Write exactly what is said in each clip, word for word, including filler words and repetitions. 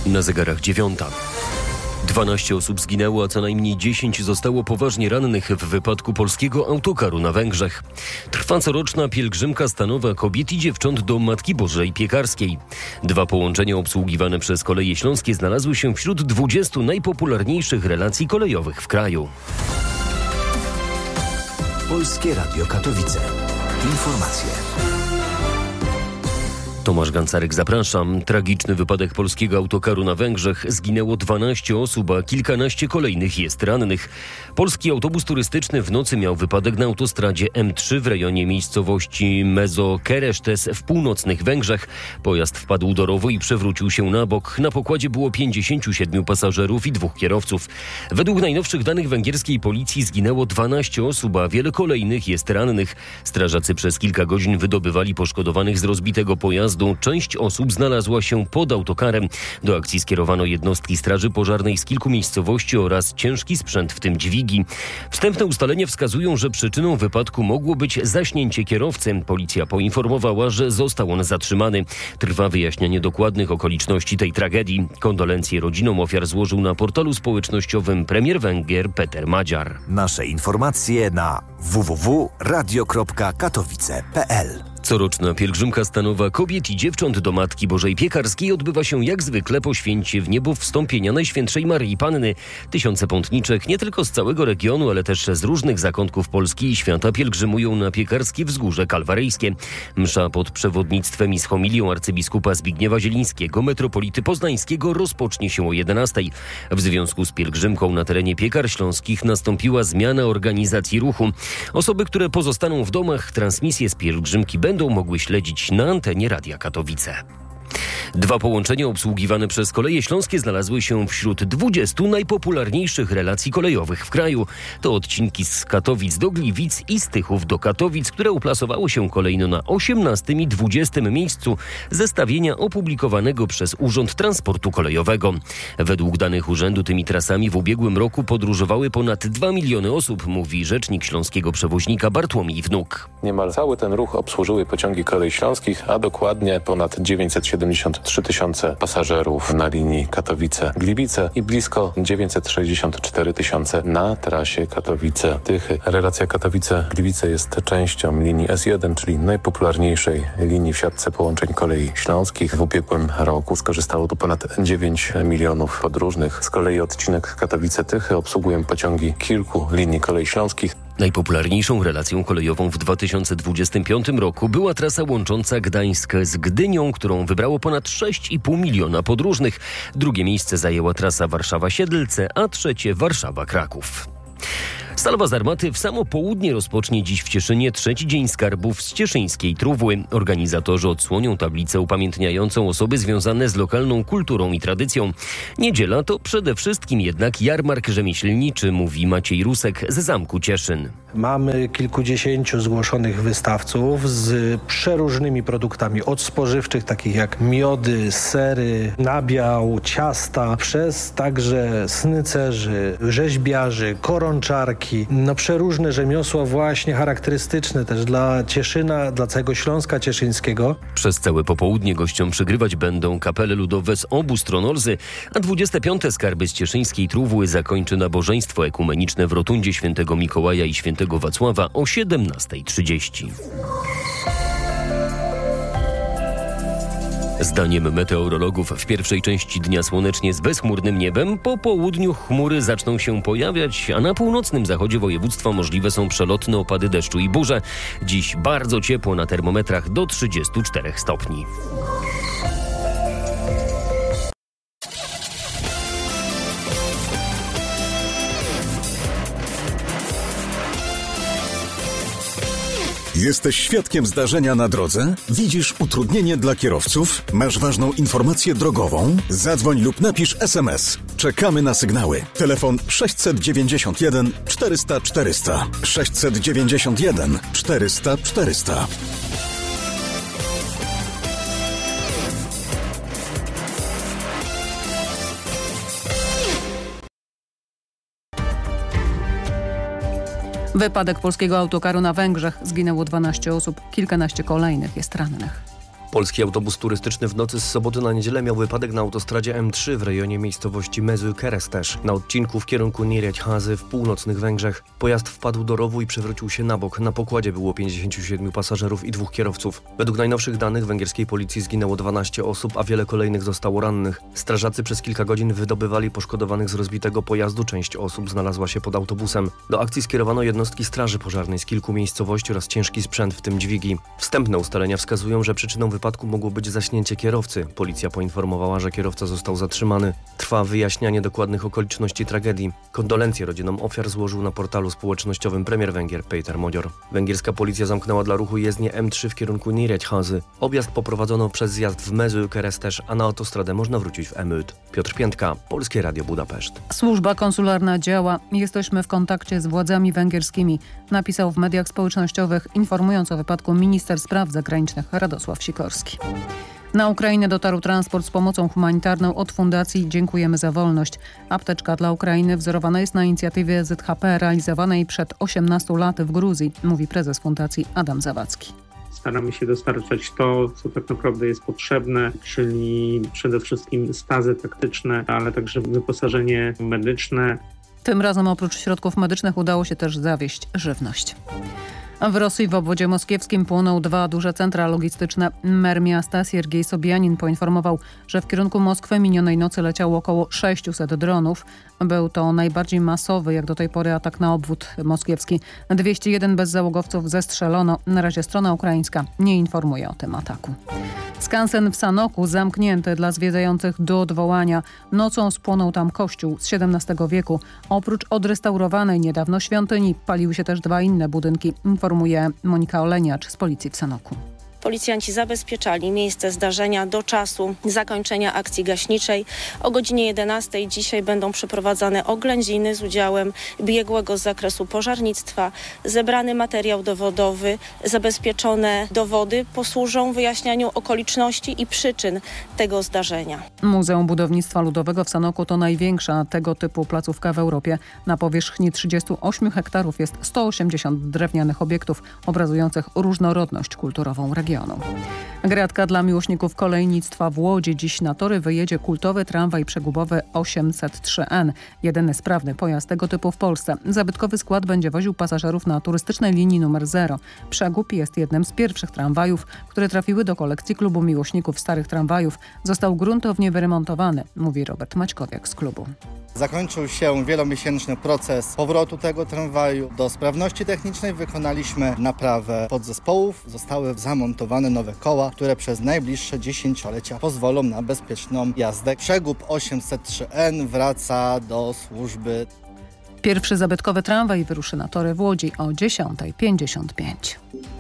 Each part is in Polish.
Na zegarach dziewiąta. dwanaście osób zginęło, a co najmniej dziesięć zostało poważnie rannych w wypadku polskiego autokaru na Węgrzech. Trwa coroczna pielgrzymka stanowa kobiet i dziewcząt do Matki Bożej Piekarskiej. Dwa połączenia obsługiwane przez Koleje Śląskie znalazły się wśród dwudziestu najpopularniejszych relacji kolejowych w kraju. Polskie Radio Katowice. Informacje. Tomasz Gancarek, zapraszam. Tragiczny wypadek polskiego autokaru na Węgrzech. Zginęło dwanaście osób, a kilkanaście kolejnych jest rannych. Polski autobus turystyczny w nocy miał wypadek na autostradzie M trzy w rejonie miejscowości Mezokeresztes w północnych Węgrzech. Pojazd wpadł do rowu i przewrócił się na bok. Na pokładzie było pięćdziesięciu siedmiu pasażerów i dwóch kierowców. Według najnowszych danych węgierskiej policji zginęło dwanaście osób, a wiele kolejnych jest rannych. Strażacy przez kilka godzin wydobywali poszkodowanych z rozbitego pojazdu. Część osób znalazła się pod autokarem. Do akcji skierowano jednostki Straży Pożarnej z kilku miejscowości oraz ciężki sprzęt, w tym dźwigi. Wstępne ustalenia wskazują, że przyczyną wypadku mogło być zaśnięcie kierowcy. Policja poinformowała, że został on zatrzymany. Trwa wyjaśnianie dokładnych okoliczności tej tragedii. Kondolencje rodzinom ofiar złożył na portalu społecznościowym premier Węgier Peter Madziar. Nasze informacje na w w w kropka radio kropka katowice kropka p l. Coroczna pielgrzymka stanowa kobiet i dziewcząt do Matki Bożej Piekarskiej odbywa się jak zwykle po święcie w niebo wstąpienia Najświętszej Maryi Panny. Tysiące pątniczek nie tylko z całego regionu, ale też z różnych zakątków Polski i świata pielgrzymują na piekarskie wzgórze kalwaryjskie. Msza pod przewodnictwem i z homilią arcybiskupa Zbigniewa Zielińskiego, metropolity poznańskiego, rozpocznie się o jedenastej. W związku z pielgrzymką na terenie Piekar Śląskich nastąpiła zmiana organizacji ruchu. Osoby, które pozostaną w domach, transmisję z pielgrzymki będą będą mogły śledzić na antenie Radia Katowice. Dwa połączenia obsługiwane przez Koleje Śląskie znalazły się wśród dwudziestu najpopularniejszych relacji kolejowych w kraju. To odcinki z Katowic do Gliwic i z Tychów do Katowic, które uplasowały się kolejno na osiemnastym i dwudziestym miejscu zestawienia opublikowanego przez Urząd Transportu Kolejowego. Według danych urzędu tymi trasami w ubiegłym roku podróżowały ponad dwa miliony osób, mówi rzecznik śląskiego przewoźnika Bartłomiej Wnuk. Niemal cały ten ruch obsłużyły pociągi Kolei Śląskich, a dokładnie ponad dziewięćset siedemdziesiąt trzy tysiące pasażerów na linii Katowice-Gliwice i blisko dziewięćset sześćdziesiąt cztery tysiące na trasie Katowice-Tychy. Relacja Katowice-Gliwice jest częścią linii S jeden, czyli najpopularniejszej linii w siatce połączeń Kolei Śląskich. W ubiegłym roku skorzystało tu ponad dziewięć milionów podróżnych. Z kolei odcinek Katowice-Tychy obsługują pociągi kilku linii Kolei Śląskich. Najpopularniejszą relacją kolejową w dwa tysiące dwudziestym piątym roku była trasa łącząca Gdańsk z Gdynią, którą wybrało ponad sześć i pół miliona podróżnych. Drugie miejsce zajęła trasa Warszawa-Siedlce, a trzecie Warszawa-Kraków. Salwa z armaty w samo południe rozpocznie dziś w Cieszynie trzeci dzień skarbów z cieszyńskiej Trówły. Organizatorzy odsłonią tablicę upamiętniającą osoby związane z lokalną kulturą i tradycją. Niedziela to przede wszystkim jednak jarmark rzemieślniczy, mówi Maciej Rusek z Zamku Cieszyn. Mamy kilkudziesięciu zgłoszonych wystawców z przeróżnymi produktami od spożywczych, takich jak miody, sery, nabiał, ciasta, przez także snycerzy, rzeźbiarzy, koronczarki. No przeróżne rzemiosła właśnie charakterystyczne też dla Cieszyna, dla całego Śląska Cieszyńskiego. Przez całe popołudnie gościom przygrywać będą kapele ludowe z obu stron Olzy, a dwudzieste piąte skarby z cieszyńskiej Trówły zakończy nabożeństwo ekumeniczne w rotundzie Świętego Mikołaja i Świętego Wacława o siedemnasta trzydzieści. Zdaniem meteorologów w pierwszej części dnia słonecznie z bezchmurnym niebem, po południu chmury zaczną się pojawiać, a na północnym zachodzie województwa możliwe są przelotne opady deszczu i burze. Dziś bardzo ciepło, na termometrach do trzydziestu czterech stopni. Jesteś świadkiem zdarzenia na drodze? Widzisz utrudnienie dla kierowców? Masz ważną informację drogową? Zadzwoń lub napisz es em es. Czekamy na sygnały. Telefon sześćset dziewięćdziesiąt jeden czterysta czterysta. sześćset dziewięćdziesiąt jeden czterysta czterysta. Wypadek polskiego autokaru na Węgrzech. Zginęło dwanaście osób, kilkanaście kolejnych jest rannych. Polski autobus turystyczny w nocy z soboty na niedzielę miał wypadek na autostradzie M trzy w rejonie miejscowości Mezőkeresztes na odcinku w kierunku Nyíregyházy w północnych Węgrzech. Pojazd wpadł do rowu i przewrócił się na bok. Na pokładzie było pięćdziesięciu siedmiu pasażerów i dwóch kierowców. Według najnowszych danych węgierskiej policji zginęło dwanaście osób, a wiele kolejnych zostało rannych. Strażacy przez kilka godzin wydobywali poszkodowanych z rozbitego pojazdu. Część osób znalazła się pod autobusem. Do akcji skierowano jednostki straży pożarnej z kilku miejscowości oraz ciężki sprzęt, w tym dźwigi. Wstępne ustalenia wskazują, że przyczyną wypadku W wypadku mogło być zaśnięcie kierowcy. Policja poinformowała, że kierowca został zatrzymany. Trwa wyjaśnianie dokładnych okoliczności tragedii. Kondolencje rodzinom ofiar złożył na portalu społecznościowym premier Węgier Péter Magyar. Węgierska policja zamknęła dla ruchu jezdnię M trzy w kierunku Nyíregyházy. Objazd poprowadzono przez zjazd w Mezőkeresztes, a na autostradę można wrócić w Emőt. Piotr Piętka, Polskie Radio Budapeszt. Służba konsularna działa. Jesteśmy w kontakcie z władzami węgierskimi, napisał w mediach społecznościowych, informując o wypadku minister spraw zagranicznych Radosław Sikorski. Na Ukrainę dotarł transport z pomocą humanitarną od Fundacji Dziękujemy za Wolność. Apteczka dla Ukrainy wzorowana jest na inicjatywie Z H P realizowanej przed osiemnastu laty w Gruzji, mówi prezes Fundacji Adam Zawadzki. Staramy się dostarczać to, co tak naprawdę jest potrzebne, czyli przede wszystkim stazy taktyczne, ale także wyposażenie medyczne. Tym razem oprócz środków medycznych udało się też zawieźć żywność. W Rosji w obwodzie moskiewskim płoną dwa duże centra logistyczne. Mer miasta Siergiej Sobianin poinformował, że w kierunku Moskwy minionej nocy leciało około sześciuset dronów. Był to najbardziej masowy jak do tej pory atak na obwód moskiewski. dwieście jeden bezzałogowców zestrzelono. Na razie strona ukraińska nie informuje o tym ataku. Skansen w Sanoku zamknięty dla zwiedzających do odwołania. Nocą spłonął tam kościół z siedemnastego wieku. Oprócz odrestaurowanej niedawno świątyni paliły się też dwa inne budynki, informuje Monika Oleniacz z policji w Sanoku. Policjanci zabezpieczali miejsce zdarzenia do czasu zakończenia akcji gaśniczej. O godzinie jedenastej dzisiaj będą przeprowadzane oględziny z udziałem biegłego z zakresu pożarnictwa. Zebrany materiał dowodowy, zabezpieczone dowody posłużą wyjaśnianiu okoliczności i przyczyn tego zdarzenia. Muzeum Budownictwa Ludowego w Sanoku to największa tego typu placówka w Europie. Na powierzchni trzydziestu ośmiu hektarów jest sto osiemdziesiąt drewnianych obiektów obrazujących różnorodność kulturową regionu. Gratka dla miłośników kolejnictwa w Łodzi. Dziś na tory wyjedzie kultowy tramwaj przegubowy osiemset trzy N. Jedyny sprawny pojazd tego typu w Polsce. Zabytkowy skład będzie woził pasażerów na turystycznej linii numer zero. Przegub jest jednym z pierwszych tramwajów, które trafiły do kolekcji klubu miłośników starych tramwajów. Został gruntownie wyremontowany, mówi Robert Maćkowiak z klubu. Zakończył się wielomiesięczny proces powrotu tego tramwaju. Do sprawności technicznej wykonaliśmy naprawę podzespołów. Zostały zamontowane nowe koła, które przez najbliższe dziesięciolecia pozwolą na bezpieczną jazdę. Przegub osiemset trzy N wraca do służby. Pierwszy zabytkowy tramwaj wyruszy na tory w Łodzi o dziesiąta pięćdziesiąt pięć.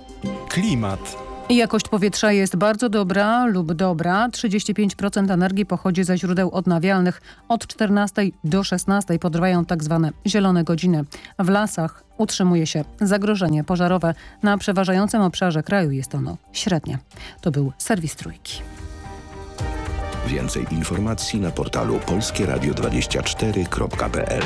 Klimat. Jakość powietrza jest bardzo dobra lub dobra. trzydzieści pięć procent energii pochodzi ze źródeł odnawialnych. Od czternastej do szesnastej potrwają tak zwane zielone godziny. W lasach utrzymuje się zagrożenie pożarowe. Na przeważającym obszarze kraju jest ono średnie. To był serwis Trójki. Więcej informacji na portalu polskie radio dwadzieścia cztery kropka p l.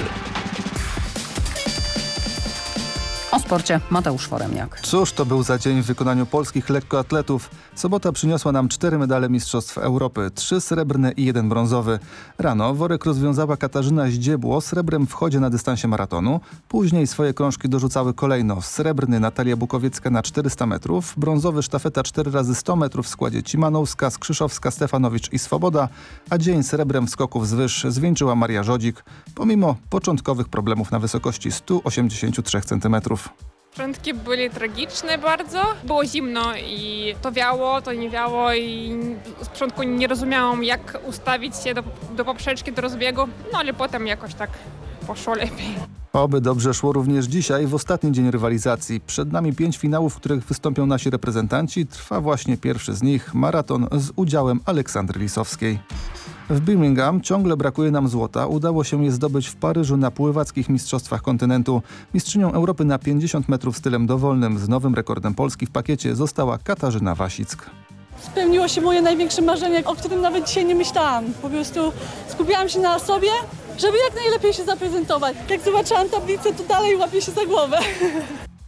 O sporcie Mateusz Foremniak. Cóż to był za dzień w wykonaniu polskich lekkoatletów. Sobota przyniosła nam cztery medale Mistrzostw Europy, trzy srebrne i jeden brązowy. Rano worek rozwiązała Katarzyna Zdziebło srebrem w chodzie na dystansie maratonu. Później swoje krążki dorzucały kolejno srebrny Natalia Bukowiecka na czterysta metrów, brązowy sztafeta cztery razy sto metrów w składzie Cimanowska, Skrzyszowska, Stefanowicz i Swoboda, a dzień srebrem w skoków z wyż zwieńczyła Maria Żodzik, pomimo początkowych problemów na wysokości stu osiemdziesięciu trzech centymetrów. Początki były tragiczne bardzo. Było zimno i to wiało, to nie wiało i z początku nie rozumiałam, jak ustawić się do, do poprzeczki, do rozbiegu, no ale potem jakoś tak poszło lepiej. Oby dobrze szło również dzisiaj, w ostatni dzień rywalizacji. Przed nami pięć finałów, w których wystąpią nasi reprezentanci. Trwa właśnie pierwszy z nich, maraton z udziałem Aleksandry Lisowskiej. W Birmingham ciągle brakuje nam złota. Udało się je zdobyć w Paryżu na pływackich mistrzostwach kontynentu. Mistrzynią Europy na pięćdziesiąt metrów stylem dowolnym z nowym rekordem Polski w pakiecie została Katarzyna Wasick. Spełniło się moje największe marzenie, o którym nawet dzisiaj nie myślałam. Po prostu skupiałam się na sobie, żeby jak najlepiej się zaprezentować. Jak zobaczyłam tablicę, to dalej łapię się za głowę.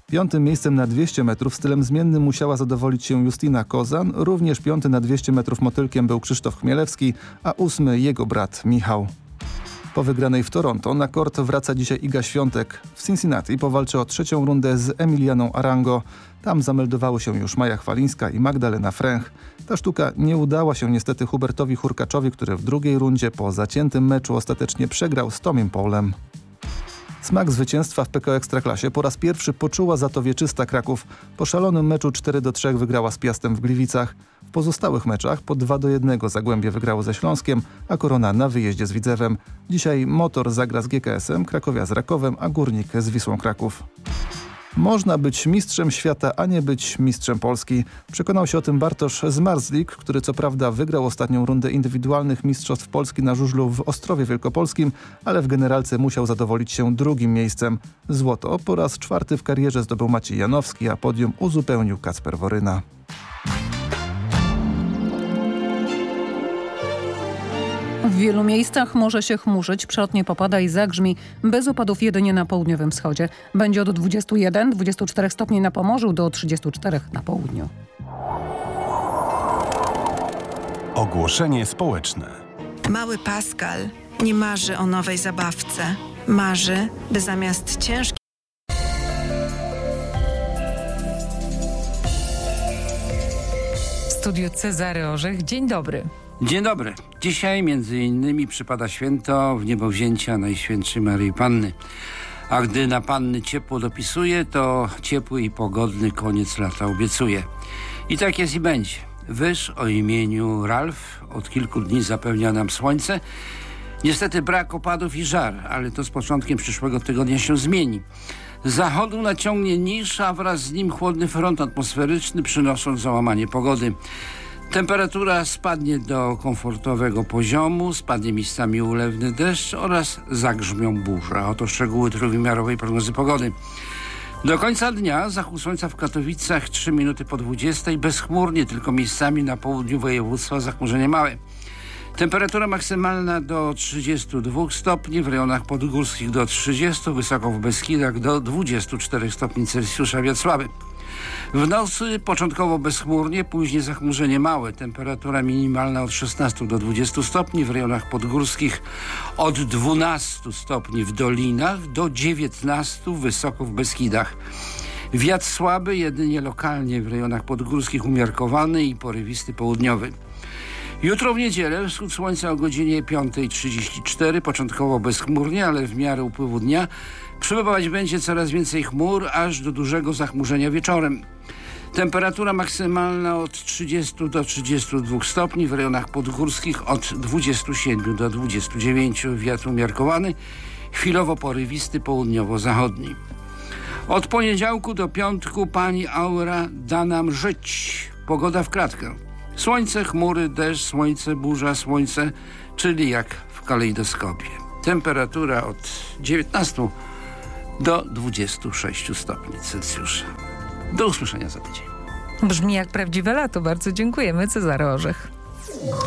Piątym miejscem na dwieście metrów stylem zmiennym musiała zadowolić się Justyna Kozan. Również piąty na dwieście metrów motylkiem był Krzysztof Chmielewski, a ósmy jego brat Michał. Po wygranej w Toronto na kort wraca dzisiaj Iga Świątek. W Cincinnati powalczy o trzecią rundę z Emilianą Arango. Tam zameldowały się już Maja Chwalińska i Magdalena Fręch. Ta sztuka nie udała się niestety Hubertowi Hurkaczowi, który w drugiej rundzie po zaciętym meczu ostatecznie przegrał z Tomim Paulem. Smak zwycięstwa w P K O Ekstraklasie po raz pierwszy poczuła za to Wieczysta Kraków. Po szalonym meczu cztery do trzech wygrała z Piastem w Gliwicach. W pozostałych meczach po dwa do jednego Zagłębie wygrało ze Śląskiem, a Korona na wyjeździe z Widzewem. Dzisiaj Motor zagra z G K S em, Krakowia z Rakowem, a Górnik z Wisłą Kraków. Można być mistrzem świata, a nie być mistrzem Polski. Przekonał się o tym Bartosz Zmarzlik, który co prawda wygrał ostatnią rundę indywidualnych mistrzostw Polski na żużlu w Ostrowie Wielkopolskim, ale w generalce musiał zadowolić się drugim miejscem. Złoto po raz czwarty w karierze zdobył Maciej Janowski, a podium uzupełnił Kacper Woryna. W wielu miejscach może się chmurzyć, przelotnie popada i zagrzmi, bez opadów jedynie na południowym wschodzie. Będzie od dwudziestu jeden do dwudziestu czterech stopni na Pomorzu do trzydziestu czterech na południu. Ogłoszenie społeczne. Mały Pascal nie marzy o nowej zabawce. Marzy, by zamiast ciężkiej W studiu Cezary Orzech. Dzień dobry. Dzień dobry. Dzisiaj między innymi przypada święto Wniebowzięcia Najświętszej Maryi Panny. A gdy na Panny ciepło dopisuje, to ciepły i pogodny koniec lata obiecuje. I tak jest i będzie. Wyż o imieniu Ralf od kilku dni zapewnia nam słońce. Niestety brak opadów i żar, ale to z początkiem przyszłego tygodnia się zmieni. Z zachodu naciągnie niż, a wraz z nim chłodny front atmosferyczny, przynosząc załamanie pogody. Temperatura spadnie do komfortowego poziomu, spadnie miejscami ulewny deszcz oraz zagrzmią burze. Oto szczegóły trójwymiarowej prognozy pogody. Do końca dnia zachód słońca w Katowicach trzy minuty po dwudziestej, bezchmurnie, tylko miejscami na południu województwa zachmurzenie małe. Temperatura maksymalna do trzydziestu dwóch stopni, w rejonach podgórskich do trzydziestu, wysoko w Beskidach do dwudziestu czterech stopni Celsjusza, wiatr słaby. W nocy początkowo bezchmurnie, później zachmurzenie małe. Temperatura minimalna od szesnastu do dwudziestu stopni, w rejonach podgórskich od dwunastu stopni w dolinach do dziewiętnastu wysoko w Beskidach. Wiatr słaby, jedynie lokalnie w rejonach podgórskich umiarkowany i porywisty południowy. Jutro w niedzielę wschód słońca o godzinie piąta trzydzieści cztery, początkowo bezchmurnie, ale w miarę upływu dnia przybywać będzie coraz więcej chmur, aż do dużego zachmurzenia wieczorem. Temperatura maksymalna od trzydziestu do trzydziestu dwóch stopni, w rejonach podgórskich od dwudziestu siedmiu do dwudziestu dziewięciu, wiatr umiarkowany, chwilowo porywisty południowo-zachodni. Od poniedziałku do piątku pani aura da nam żyć. Pogoda w kratkę. Słońce, chmury, deszcz, słońce, burza, słońce, czyli jak w kalejdoskopie. Temperatura od dziewiętnastu do dwudziestu sześciu stopni Celsjusza. Do usłyszenia za tydzień. Brzmi jak prawdziwe lato. Bardzo dziękujemy. Cezary Orzech.